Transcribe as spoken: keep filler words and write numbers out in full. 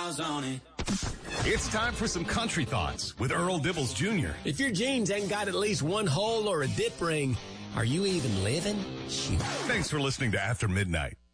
miles on it. It's time for some country thoughts with Earl Dibbles Junior If your jeans ain't got at least one hole or a dip ring, are you even living? Shoot. Thanks for listening to After Midnight.